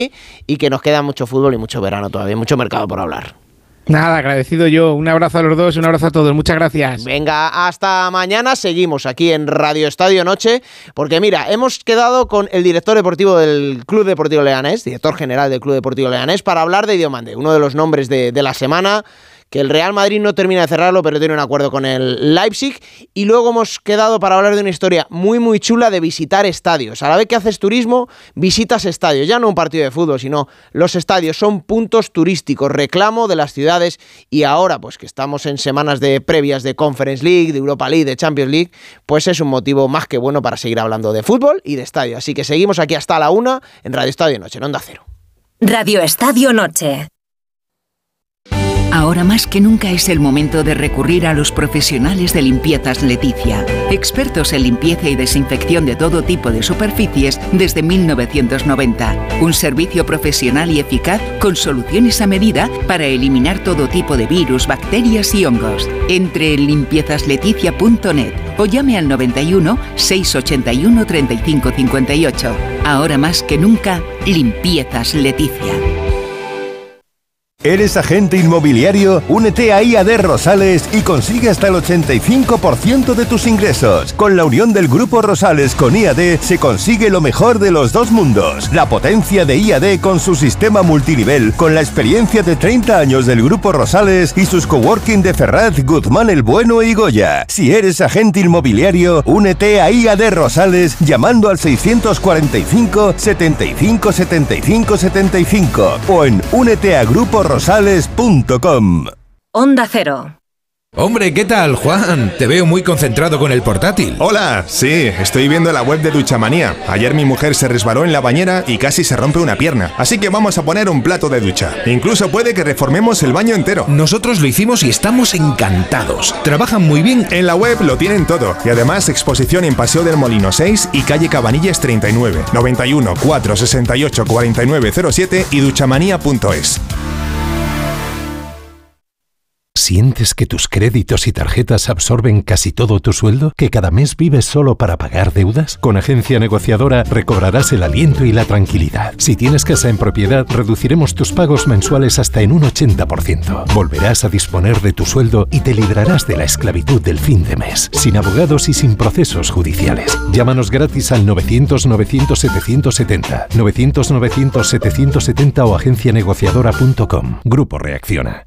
y que nos queda mucho fútbol y mucho verano todavía, mucho mercado por hablar. Nada, agradecido yo. Un abrazo a los dos, un abrazo a todos. Muchas gracias. Venga, hasta mañana. Seguimos aquí en Radio Estadio Noche, porque mira, hemos quedado con el director deportivo del Club Deportivo Leganés, director general del Club Deportivo Leganés, para hablar de Diomande, uno de los nombres de la semana, que el Real Madrid no termina de cerrarlo, pero tiene un acuerdo con el Leipzig. Y luego hemos quedado para hablar de una historia muy muy chula de visitar estadios. A la vez que haces turismo, visitas estadios. Ya no un partido de fútbol, sino los estadios son puntos turísticos, reclamo de las ciudades. Y ahora, pues que estamos en semanas de previas de Conference League, de Europa League, de Champions League, pues es un motivo más que bueno para seguir hablando de fútbol y de estadio. Así que seguimos aquí hasta la 1 en Radio Estadio Noche, en Onda Cero. Radio Estadio Noche. Ahora más que nunca es el momento de recurrir a los profesionales de Limpiezas Leticia, expertos en limpieza y desinfección de todo tipo de superficies desde 1990. Un servicio profesional y eficaz con soluciones a medida para eliminar todo tipo de virus, bacterias y hongos. Entre en limpiezasLeticia.net o llame al 91 681 35 58. Ahora más que nunca, Limpiezas Leticia. ¿Eres agente inmobiliario? Únete a IAD Rosales y consigue hasta el 85% de tus ingresos. Con la unión del Grupo Rosales con IAD se consigue lo mejor de los dos mundos. La potencia de IAD con su sistema multinivel, con la experiencia de 30 años del Grupo Rosales y sus coworking de Ferraz, Guzmán el Bueno y Goya. Si eres agente inmobiliario, únete a IAD Rosales llamando al 645 75 75 75 o en úneteagruporosales.com. Onda Cero. Hombre, ¿qué tal, Juan? Te veo muy concentrado con el portátil. Hola, sí, estoy viendo la web de Duchamanía. Ayer mi mujer se resbaló en la bañera y casi se rompe una pierna. Así que vamos a poner un plato de ducha. Incluso puede que reformemos el baño entero. Nosotros lo hicimos y estamos encantados. Trabajan muy bien. En la web lo tienen todo. Y además exposición en Paseo del Molino 6 y calle Cabanillas 39, 91 468 4907 y duchamanía.es. ¿Sientes que tus créditos y tarjetas absorben casi todo tu sueldo? ¿Que cada mes vives solo para pagar deudas? Con Agencia Negociadora recobrarás el aliento y la tranquilidad. Si tienes casa en propiedad, reduciremos tus pagos mensuales hasta en un 80%. Volverás a disponer de tu sueldo y te librarás de la esclavitud del fin de mes, sin abogados y sin procesos judiciales. Llámanos gratis al 900-900-770, 900-900-770 o agencianegociadora.com. Grupo Reacciona.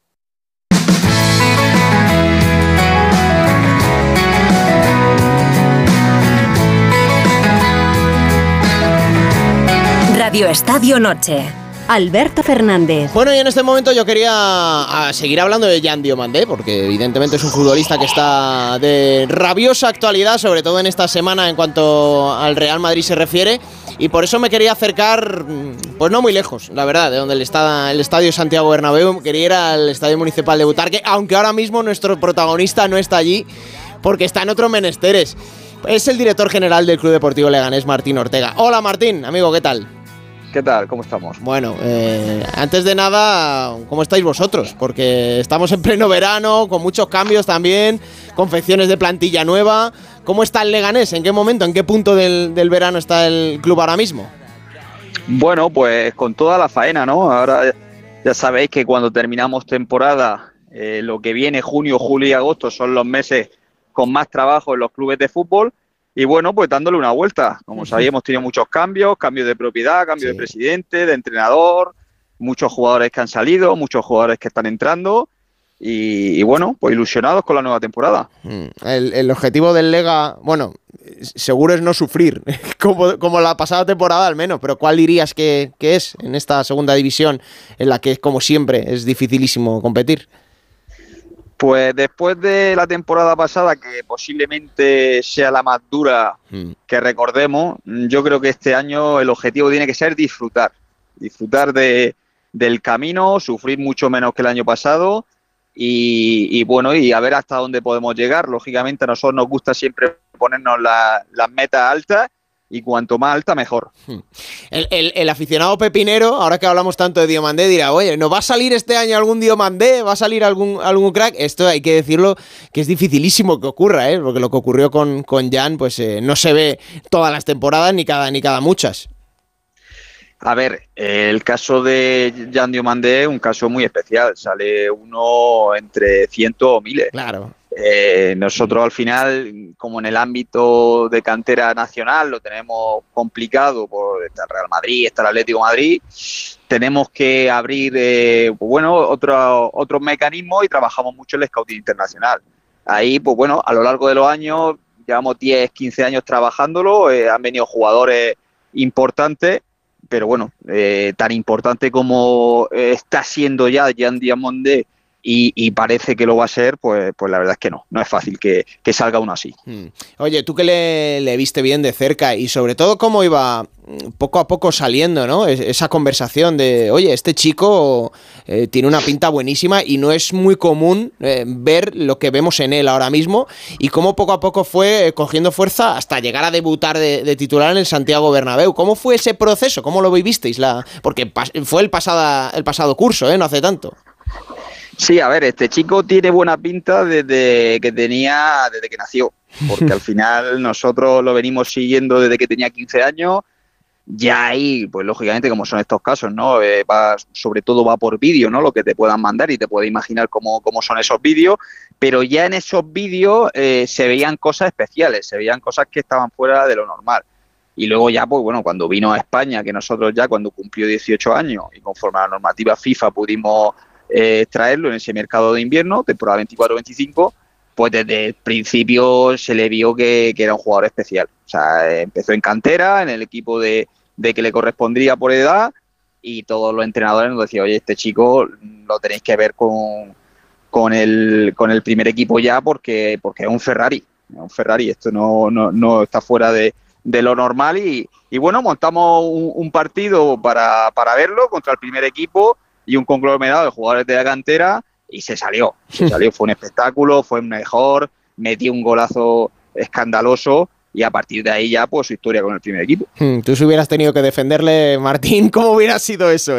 Radio Estadio Noche. Alberto Fernández. Bueno, y en este momento yo quería seguir hablando de Jan Diomandé, porque evidentemente es un futbolista que está de rabiosa actualidad, sobre todo en esta semana en cuanto al Real Madrid se refiere, y por eso me quería acercar, pues no muy lejos, la verdad, de donde está el Estadio Santiago Bernabéu. Quería ir al Estadio Municipal de Butarque, aunque ahora mismo nuestro protagonista no está allí, porque está en otros menesteres. Es el director general del Club Deportivo Leganés, Martín Ortega. Hola Martín, amigo, ¿qué tal? ¿Qué tal? ¿Cómo estamos? Bueno, antes de nada, ¿cómo estáis vosotros? Porque estamos en pleno verano, con muchos cambios también, confecciones de plantilla nueva. ¿Cómo está el Leganés? ¿En qué momento, en qué punto del verano está el club ahora mismo? Bueno, pues con toda la faena, ¿no? Ahora ya sabéis que cuando terminamos temporada, lo que viene junio, julio y agosto son los meses con más trabajo en los clubes de fútbol. Y bueno, pues dándole una vuelta. Como sabéis, hemos tenido muchos cambios de propiedad, cambios de presidente, de entrenador, muchos jugadores que han salido, muchos jugadores que están entrando y bueno, pues ilusionados con la nueva temporada. El objetivo del Lega, bueno, seguro es no sufrir, como la pasada temporada al menos, pero ¿cuál dirías que es en esta segunda división en la que, como siempre, es dificilísimo competir? Pues después de la temporada pasada, que posiblemente sea la más dura que recordemos, yo creo que este año el objetivo tiene que ser disfrutar del camino, sufrir mucho menos que el año pasado y bueno, y a ver hasta dónde podemos llegar. Lógicamente a nosotros nos gusta siempre ponernos las metas altas y cuanto más alta mejor. El aficionado pepinero, ahora que hablamos tanto de Diomandé, dirá, oye, ¿no va a salir este año algún Diomandé? ¿Va a salir algún crack? Esto hay que decirlo, que es dificilísimo que ocurra, porque lo que ocurrió con Jan, pues no se ve todas las temporadas ni cada muchas. A ver, el caso de Jan Diomandé es un caso muy especial. Sale uno entre cientos o miles. Claro. Nosotros al final, como en el ámbito de cantera nacional lo tenemos complicado, por está el Real Madrid, está el Atlético de Madrid, tenemos que abrir otros mecanismos y trabajamos mucho el scouting internacional. Ahí, pues bueno, a lo largo de los años, llevamos 10, 15 años trabajándolo, han venido jugadores importantes, pero bueno, tan importante como está siendo ya Jan Diomandé y parece que lo va a ser, pues la verdad es que no es fácil que salga uno así. Oye, tú que le viste bien de cerca y sobre todo cómo iba poco a poco saliendo, ¿no? Esa conversación de, oye, este chico tiene una pinta buenísima y no es muy común ver lo que vemos en él ahora mismo y cómo poco a poco fue cogiendo fuerza hasta llegar a debutar de titular en el Santiago Bernabéu. ¿Cómo fue ese proceso? ¿Cómo lo vivisteis? Porque fue el pasado curso, no hace tanto. Sí, a ver, este chico tiene buena pinta desde que nació, porque al final nosotros lo venimos siguiendo desde que tenía 15 años, ya ahí, pues lógicamente como son estos casos, ¿no? Sobre todo va por vídeo, ¿no? Lo que te puedan mandar y te puedes imaginar cómo son esos vídeos, pero ya en esos vídeos se veían cosas especiales, se veían cosas que estaban fuera de lo normal. Y luego ya, pues bueno, cuando vino a España, que nosotros ya cuando cumplió 18 años y conforme a la normativa FIFA pudimos traerlo en ese mercado de invierno, temporada 24-25, pues desde el principio se le vio que era un jugador especial. O sea, empezó en cantera, en el equipo de que le correspondría por edad, y todos los entrenadores nos decían, oye, este chico lo tenéis que ver con el primer equipo ya porque es un Ferrari. Esto no está fuera de lo normal y bueno, montamos un partido para verlo contra el primer equipo y un conglomerado de jugadores de la cantera y se salió, fue un espectáculo, fue mejor, metió un golazo escandaloso y a partir de ahí ya pues su historia con el primer equipo. Tú si hubieras tenido que defenderle, Martín, ¿cómo hubiera sido eso,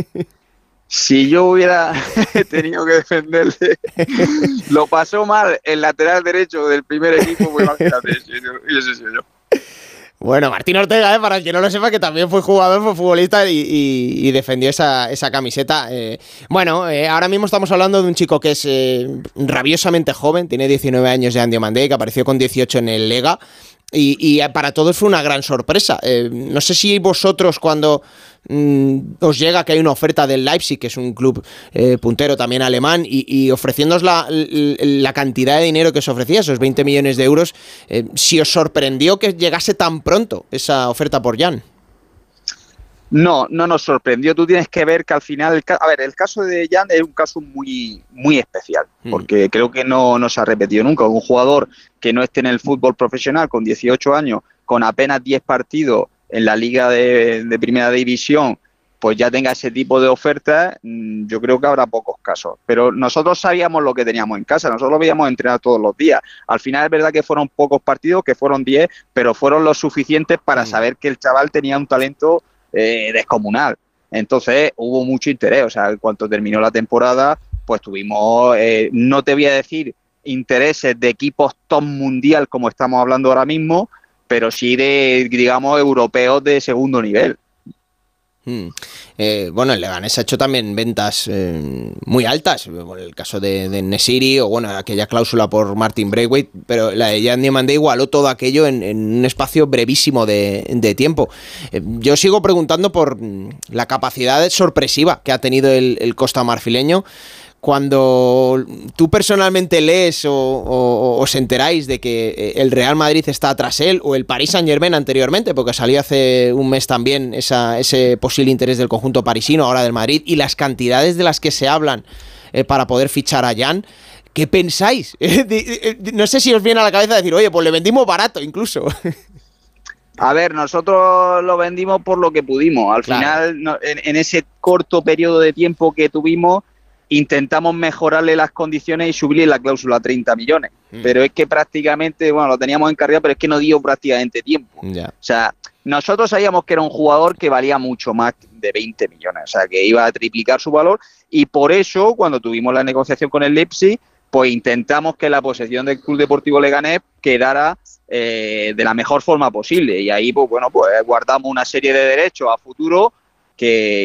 Si yo hubiera tenido que defenderle, lo pasó mal el lateral derecho del primer equipo, pues imagínate, ese soy yo. Bueno, Martín Ortega, para el que no lo sepa, que también fue jugador, fue futbolista y defendió esa camiseta. Ahora mismo estamos hablando de un chico que es rabiosamente joven, tiene 19 años de Jan Diomandé, que apareció con 18 en el Lega. Y para todos fue una gran sorpresa. No sé si vosotros cuando os llega que hay una oferta del Leipzig, que es un club puntero también alemán, y ofreciéndoos la cantidad de dinero que os ofrecía, esos 20 millones de euros, si os sorprendió que llegase tan pronto esa oferta por Jan. No nos sorprendió. Tú tienes que ver que al final, el caso de Jan es un caso muy, muy especial, porque creo que no se ha repetido nunca. Un jugador que no esté en el fútbol profesional con 18 años, con apenas 10 partidos en la liga de primera división, pues ya tenga ese tipo de ofertas, yo creo que habrá pocos casos. Pero nosotros sabíamos lo que teníamos en casa, nosotros lo veíamos entrenar todos los días. Al final es verdad que fueron pocos partidos, que fueron 10, pero fueron los suficientes para saber que el chaval tenía un talento descomunal. Entonces hubo mucho interés, o sea, en cuanto terminó la temporada, pues tuvimos, no te voy a decir intereses de equipos top mundial como estamos hablando ahora mismo, pero sí de, digamos, europeos de segundo nivel. El Leganés ha hecho también ventas muy altas, el caso de Nesiri o aquella cláusula por Martin Braithwaite, pero la de Jan Diomandé igualó todo aquello en un espacio brevísimo de tiempo. Yo sigo preguntando por la capacidad sorpresiva que ha tenido el costamarfileño. Cuando tú personalmente lees o os enteráis de que el Real Madrid está tras él, o el Paris Saint-Germain anteriormente, porque salió hace un mes también ese posible interés del conjunto parisino, ahora del Madrid, y las cantidades de las que se hablan para poder fichar a Jan, ¿qué pensáis? No sé si os viene a la cabeza decir, oye, pues le vendimos barato incluso. A ver, nosotros lo vendimos por lo que pudimos. Al final, en ese corto periodo de tiempo que tuvimos, intentamos mejorarle las condiciones y subirle la cláusula a 30 millones. Pero es que prácticamente, lo teníamos encargado, pero es que no dio prácticamente tiempo. O sea, nosotros sabíamos que era un jugador que valía mucho más de 20 millones, o sea, que iba a triplicar su valor, y por eso, cuando tuvimos la negociación con el Leipzig, pues intentamos que la posesión del Club Deportivo Leganés quedara de la mejor forma posible. Y ahí, pues guardamos una serie de derechos a futuro que